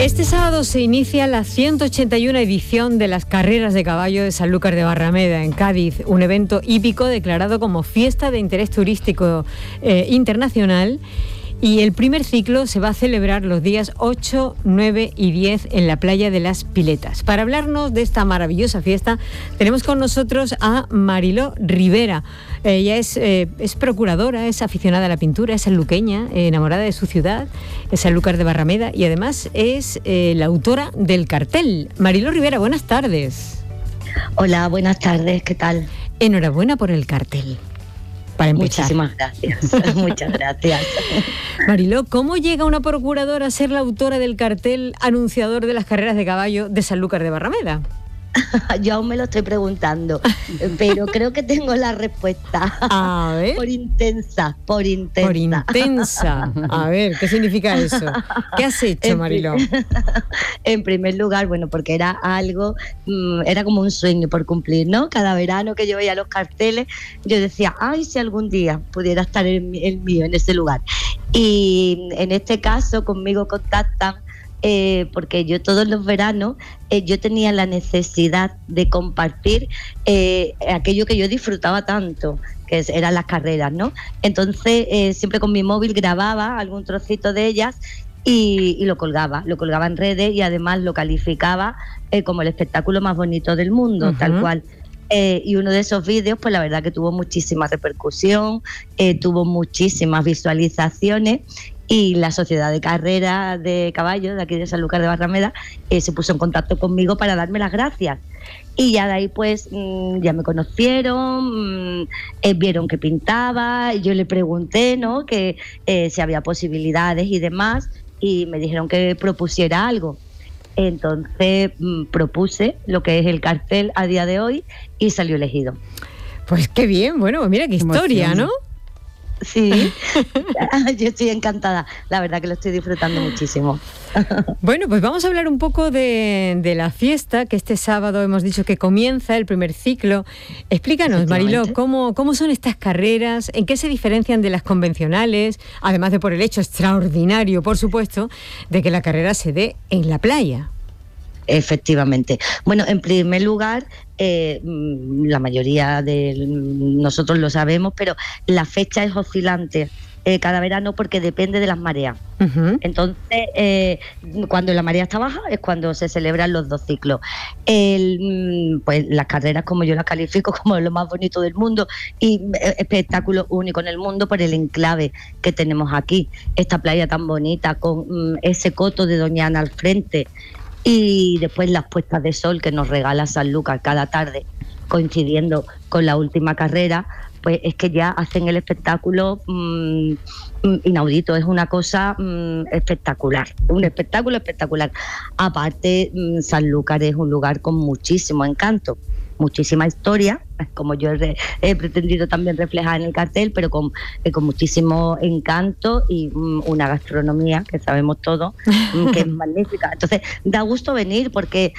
Este sábado se inicia la 181 edición de las carreras de caballo de Sanlúcar de Barrameda en Cádiz, un evento hípico declarado como fiesta de interés turístico internacional. Y el primer ciclo se va a celebrar los días 8, 9 y 10 en la playa de Las Piletas. Para hablarnos de esta maravillosa fiesta, tenemos con nosotros a Mariló Rivera. Ella es procuradora, es aficionada a la pintura, es sanluqueña, enamorada de su ciudad, es Sanlúcar de Barrameda, y además es la autora del cartel. Mariló Rivera, buenas tardes. Hola, buenas tardes, ¿qué tal? Enhorabuena por el cartel. Para empezar. Muchísimas gracias, muchas gracias. Mariló, ¿cómo llega una procuradora a ser la autora del cartel anunciador de las carreras de caballo de Sanlúcar de Barrameda? Yo aún me lo estoy preguntando, pero creo que tengo la respuesta. A ver. Por intensa. Por intensa. A ver, ¿qué significa eso? ¿Qué has hecho, Mariló? En primer lugar, bueno, porque era algo, era como un sueño por cumplir, ¿no? Cada verano que yo veía los carteles, yo decía, ay, si algún día pudiera estar el mío en ese lugar. Y en este caso conmigo contactan porque yo todos los veranos yo tenía la necesidad de compartir aquello que yo disfrutaba tanto, que eran las carreras, ¿no? Entonces siempre con mi móvil grababa algún trocito de ellas y lo colgaba en redes, y además lo calificaba como el espectáculo más bonito del mundo, tal cual. Y uno de esos vídeos, pues la verdad que tuvo muchísima repercusión, tuvo muchísimas visualizaciones, y la Sociedad de Carreras de Caballos de aquí de Sanlúcar de Barrameda se puso en contacto conmigo para darme las gracias. Y ya de ahí pues ya me conocieron, vieron que pintaba, y yo le pregunté, ¿no?, que si había posibilidades y demás, y me dijeron que propusiera algo. Entonces propuse lo que es el cartel a día de hoy y salió elegido. Pues qué bien, bueno, mira qué historia, ¿no? Sí, yo estoy encantada, la verdad que lo estoy disfrutando muchísimo. Bueno, pues vamos a hablar un poco de la fiesta, que este sábado hemos dicho que comienza el primer ciclo. Explícanos, Mariló, ¿cómo son estas carreras? ¿En qué se diferencian de las convencionales? Además de por el hecho extraordinario, por supuesto, de que la carrera se dé en la playa. Efectivamente. Bueno, en primer lugar, la mayoría de nosotros lo sabemos, pero la fecha es oscilante cada verano porque depende de las mareas. Uh-huh. Entonces, cuando la marea está baja es cuando se celebran los dos ciclos. Pues las carreras, como yo las califico, como lo más bonito del mundo y espectáculo único en el mundo por el enclave que tenemos aquí. Esta playa tan bonita con ese coto de Doñana al frente. Y después las puestas de sol que nos regala Sanlúcar cada tarde, coincidiendo con la última carrera, pues es que ya hacen el espectáculo inaudito. Es una cosa espectacular, un espectáculo espectacular. Aparte, Sanlúcar es un lugar con muchísimo encanto, muchísima historia, como yo he pretendido también reflejar en el cartel, pero con muchísimo encanto y una gastronomía que sabemos todos que es magnífica. Entonces da gusto venir porque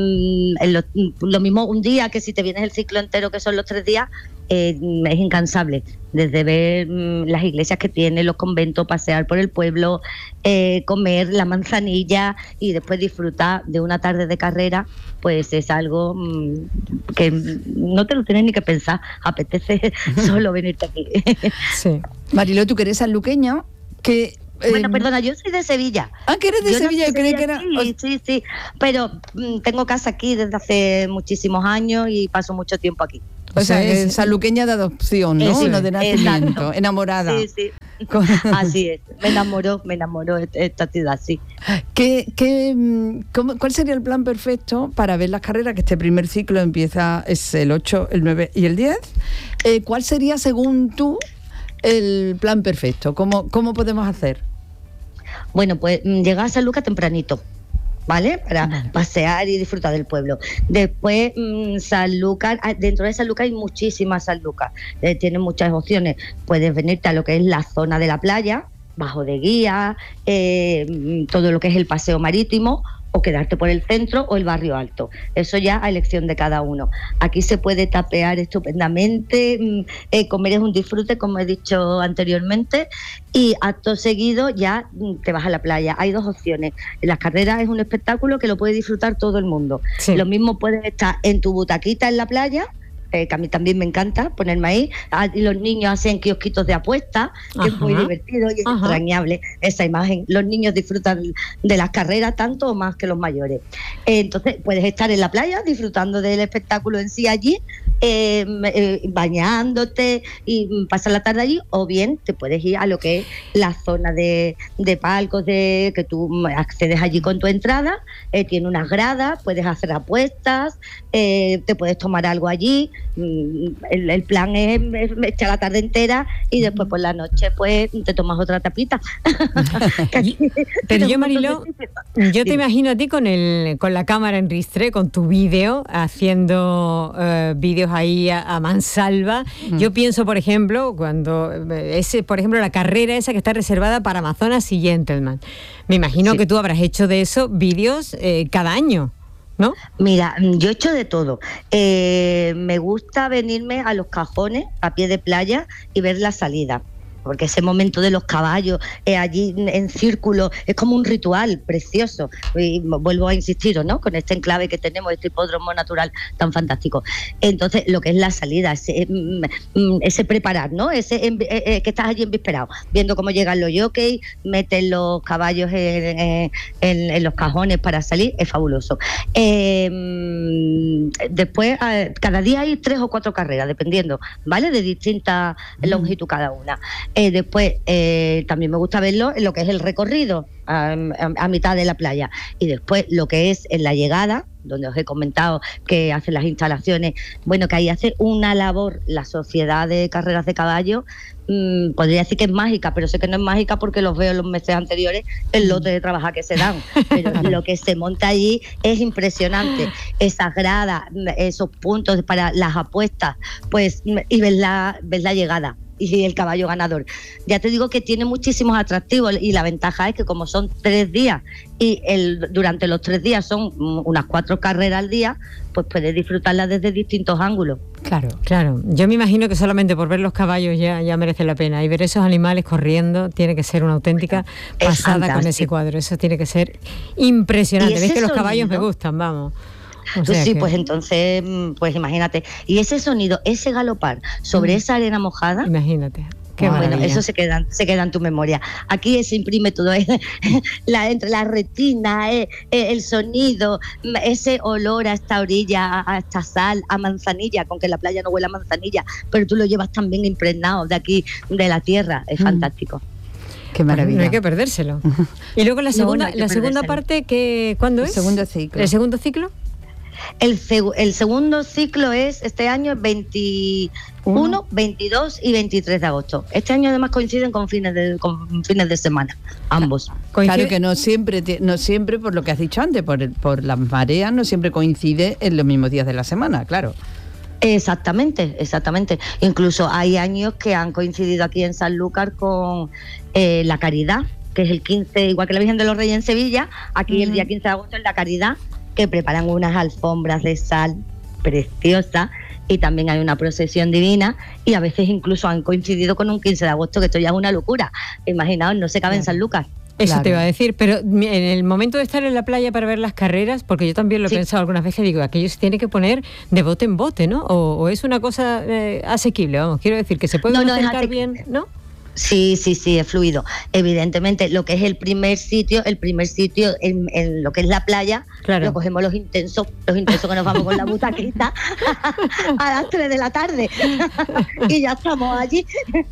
lo mismo un día que si te vienes el ciclo entero, que son los 3 días, es incansable, desde ver las iglesias que tiene, los conventos, pasear por el pueblo, comer la manzanilla y después disfrutar de una tarde de carrera, pues es algo que no te lo tienes ni que pensar, apetece solo venirte aquí. Sí. Mariló, tú que eres sanluqueña, que... Bueno, perdona, yo soy de Sevilla. Ah, que eres de Sevilla, yo creí que era... Sí, pero tengo casa aquí desde hace muchísimos años y paso mucho tiempo aquí. O sea, es sanluqueña de adopción, ¿no? Sí, no de nacimiento, exacto. Enamorada. Sí. Así es, me enamoró esta ciudad, sí. ¿Cuál sería el plan perfecto para ver las carreras? Que este primer ciclo empieza, es el 8, el 9 y el 10. ¿Cuál sería, según tú, el plan perfecto? ¿Cómo podemos hacer? Bueno, pues llegar a Sanlúcar tempranito, ¿vale? Para pasear y disfrutar del pueblo. Después, Sanlúcar, dentro de Sanlúcar hay muchísimas Sanlúcar, tienen muchas opciones. Puedes venirte a lo que es la zona de la playa, bajo de guía, todo lo que es el paseo marítimo, o quedarte por el centro o el barrio alto. Eso ya a elección de cada uno. Aquí se puede tapear estupendamente, comer es un disfrute, como he dicho anteriormente, y acto seguido ya te vas a la playa. Hay dos opciones. Las carreras es un espectáculo que lo puede disfrutar todo el mundo. Sí. Lo mismo puedes estar en tu butaquita en la playa, que a mí también me encanta ponerme ahí, y los niños hacen kiosquitos de apuestas, que es muy divertido y es entrañable esa imagen. Los niños disfrutan de las carreras tanto o más que los mayores. Entonces puedes estar en la playa disfrutando del espectáculo en sí allí, bañándote y pasar la tarde allí, o bien te puedes ir a lo que es la zona de palcos, que tú accedes allí con tu entrada, tiene unas gradas, puedes hacer apuestas, te puedes tomar algo allí. El plan es echar la tarde entera y después por la noche pues te tomas otra tapita. Pero yo, Mariló, yo te imagino a ti con la cámara en ristre, con tu vídeo, haciendo vídeos ahí a mansalva. Yo pienso, por ejemplo, por ejemplo, la carrera esa que está reservada para Amazonas y Gentleman. Me imagino que tú habrás hecho de eso vídeos cada año, ¿no? Mira, yo he hecho de todo. Me gusta venirme a los cajones a pie de playa y ver la salida, porque ese momento de los caballos allí en círculo es como un ritual precioso. Y vuelvo a insistir, ¿no?, con este enclave que tenemos, este hipódromo natural tan fantástico. Entonces, lo que es la salida, ese preparar, ¿no?, que estás allí envisperado, viendo cómo llegan los jockeys, meten los caballos en los cajones para salir, es fabuloso. Después, cada día hay 3 o 4 carreras, dependiendo, ¿vale?, de distinta longitud cada una. Después también me gusta verlo en lo que es el recorrido a mitad de la playa, y después lo que es en la llegada, donde os he comentado que hacen las instalaciones, bueno, que ahí hace una labor la Sociedad de Carreras de Caballo, podría decir que es mágica, pero sé que no es mágica porque los veo en los meses anteriores, el lote de trabajo que se dan, pero lo que se monta allí es impresionante. Esas gradas, esos puntos para las apuestas, pues, y ves la llegada y el caballo ganador. Ya te digo que tiene muchísimos atractivos, y la ventaja es que como son 3 días y durante los 3 días son unas 4 carreras al día, pues puedes disfrutarlas desde distintos ángulos. Claro. Yo me imagino que solamente por ver los caballos ya merece la pena, y ver esos animales corriendo tiene que ser una auténtica pasada con ese cuadro. Eso tiene que ser impresionante. Ves que los caballos me gustan, vamos. Pues entonces, pues imagínate. Y ese sonido, ese galopar sobre esa arena mojada. Imagínate. Bueno, eso se queda en tu memoria. Aquí se imprime todo, entre la retina, el sonido, ese olor a esta orilla, a esta sal, a manzanilla, con que la playa no huele a manzanilla, pero tú lo llevas también impregnado de aquí, de la tierra. Es fantástico. Qué maravilla. No hay que perdérselo. Y luego la segunda parte, ¿cuándo es? El segundo ciclo. ¿El segundo ciclo? El segundo ciclo es este año 21, 22 y 23 de agosto. Este año además coinciden con fines de semana, ambos. Claro que no siempre, por lo que has dicho antes, por las mareas, no siempre coincide en los mismos días de la semana, claro. Exactamente. Incluso hay años que han coincidido aquí en Sanlúcar con la Caridad, que es el 15, igual que la Virgen de los Reyes en Sevilla, aquí el día 15 de agosto es la Caridad, que preparan unas alfombras de sal preciosas, y también hay una procesión divina, y a veces incluso han coincidido con un 15 de agosto, que esto ya es una locura. Imaginaos, no se cabe en Sanlúcar. Eso te iba a decir, pero en el momento de estar en la playa para ver las carreras, porque yo también lo he pensado algunas veces, digo, aquello se tiene que poner de bote en bote, ¿no? O es una cosa asequible, vamos, quiero decir, que se puede acercar bien, ¿no? Sí, es fluido. Evidentemente, lo que es el primer sitio en lo que es la playa, lo cogemos los intensos que nos vamos con la butaquita a las 3 de la tarde y ya estamos allí.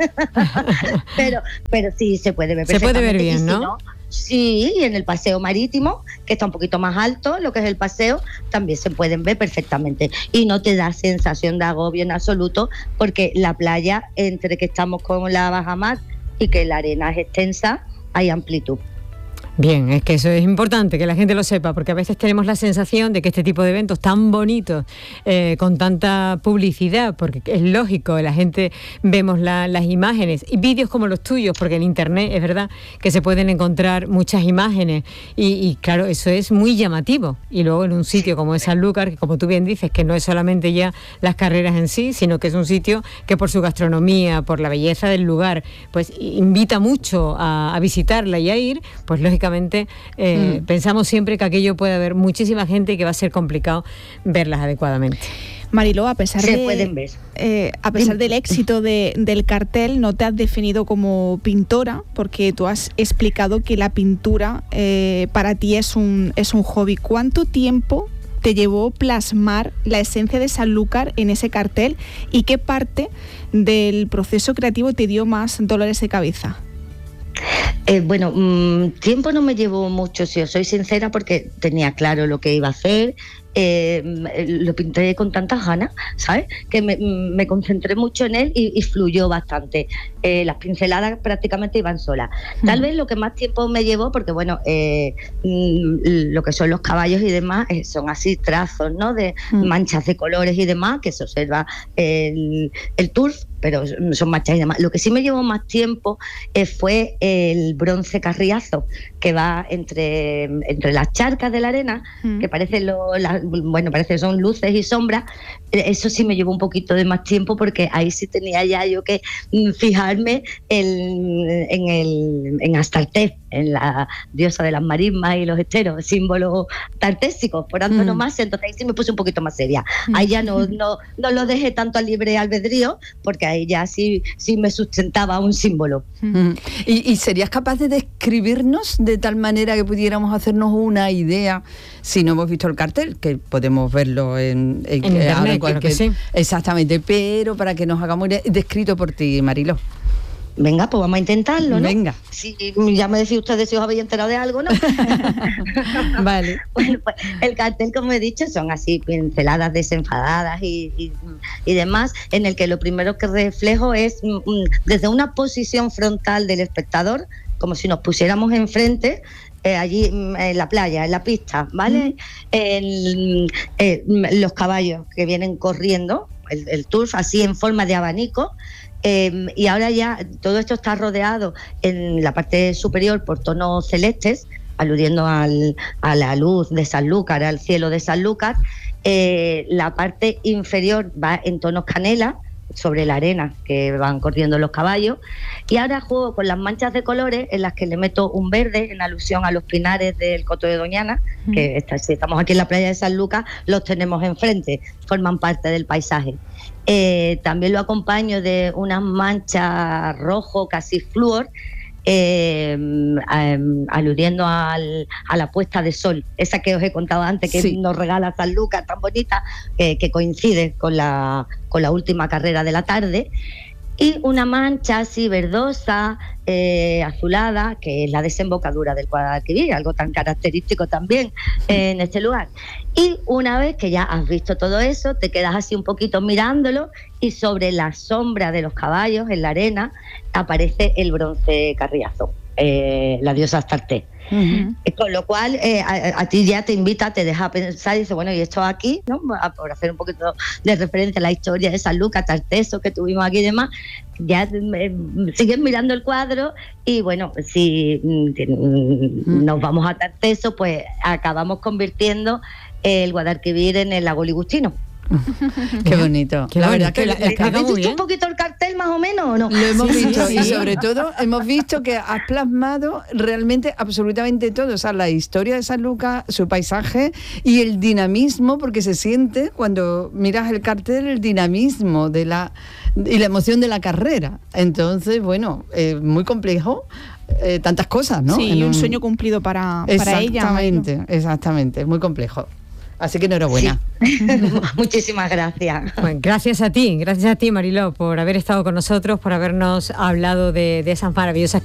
pero sí se puede ver perfectamente. Se puede ver bien, ¿no? Sí, y en el paseo marítimo, que está un poquito más alto, lo que es el paseo, también se pueden ver perfectamente. Y no te da sensación de agobio en absoluto, porque la playa, entre que estamos con la bajamar y que la arena es extensa, hay amplitud. Bien, es que eso es importante, que la gente lo sepa, porque a veces tenemos la sensación de que este tipo de eventos tan bonitos, con tanta publicidad, porque es lógico, la gente vemos las imágenes y vídeos como los tuyos, porque en internet es verdad que se pueden encontrar muchas imágenes y claro, eso es muy llamativo. Y luego en un sitio como es Sanlúcar, que como tú bien dices, que no es solamente ya las carreras en sí, sino que es un sitio que por su gastronomía, por la belleza del lugar, pues invita mucho a visitarla y a ir, pues lógicamente pensamos siempre que aquello puede haber muchísima gente y que va a ser complicado verlas adecuadamente. Mariló, a pesar pueden ver. A pesar del éxito del cartel, no te has definido como pintora, porque tú has explicado que la pintura para ti es un hobby. ¿Cuánto tiempo te llevó plasmar la esencia de Sanlúcar en ese cartel y qué parte del proceso creativo te dio más dolores de cabeza? Tiempo no me llevó mucho, si os soy sincera, porque tenía claro lo que iba a hacer. Lo pinté con tantas ganas, ¿sabes? Que me concentré mucho en él y fluyó bastante. Las pinceladas prácticamente iban solas. Tal vez lo que más tiempo me llevó, porque lo que son los caballos y demás, son así trazos, ¿no? De manchas de colores y demás, que se observa el turf, pero son manchas y demás. Lo que sí me llevó más tiempo fue el bronce carriazo, que va entre las charcas de la arena, que parece parece que son luces y sombras. Eso sí me llevó un poquito de más tiempo, porque ahí sí tenía ya yo que fijarme en Astarte, en la diosa de las marismas y los esteros, símbolos tartésicos por antonomasia. Entonces ahí sí me puse un poquito más seria. Ahí ya no lo dejé tanto al libre albedrío, porque ahí ya sí me sustentaba un símbolo. ¿Y serías capaz de describirnos de tal manera que pudiéramos hacernos una idea, si no hemos visto el cartel, que podemos verlo en internet, claro que sí. Exactamente, pero para que nos hagamos descrito por ti, Mariló. Venga, pues vamos a intentarlo, ¿no? Venga. Si ya me decís ustedes si os habéis enterado de algo, ¿no? Vale. Bueno, pues el cartel, como he dicho, son así pinceladas desenfadadas y demás, en el que lo primero que reflejo es desde una posición frontal del espectador, como si nos pusiéramos enfrente, allí en la playa, en la pista, ¿vale? Los caballos que vienen corriendo, el turf así en forma de abanico. Y ahora ya todo esto está rodeado en la parte superior por tonos celestes, aludiendo a la luz de Sanlúcar, al cielo de Sanlúcar. La parte inferior va en tonos canela, sobre la arena que van corriendo los caballos. Y ahora juego con las manchas de colores, en las que le meto un verde en alusión a los pinares del Coto de Doñana, que si estamos aquí en la playa de Sanlúcar, los tenemos enfrente, forman parte del paisaje. También lo acompaño de unas manchas rojo, casi flúor, aludiendo a la puesta de sol, esa que os he contado antes, que nos regala Sanlúcar, tan bonita, que coincide con la última carrera de la tarde. Y una mancha así verdosa, azulada, que es la desembocadura del Guadalquivir, algo tan característico también en este lugar. Y una vez que ya has visto todo eso, te quedas así un poquito mirándolo, y sobre la sombra de los caballos, en la arena, aparece el bronce carriazo, la diosa Astarte. Con lo cual a ti ya te invita, te deja pensar y dice, bueno, y esto aquí, ¿no? Por hacer un poquito de referencia a la historia de Sanlúcar, Tarteso que tuvimos aquí y demás, ya sigues mirando el cuadro y bueno, si nos vamos a Tarteso, pues acabamos convirtiendo el Guadalquivir en el lago Ligustino. Qué bonito. La verdad que ¿habéis visto un poquito el cartel más o menos o no? Lo hemos visto y sobre todo hemos visto que has plasmado realmente absolutamente todo, o sea, la historia de Sanlúcar, su paisaje y el dinamismo, porque se siente cuando miras el cartel el dinamismo y la emoción de la carrera. Entonces, bueno, muy complejo. Tantas cosas, ¿no? Sí, y un sueño cumplido para ella. Exactamente, muy complejo. Así que enhorabuena. Sí. Muchísimas gracias. Bueno, gracias a ti, Mariló, por haber estado con nosotros, por habernos hablado de esas maravillosas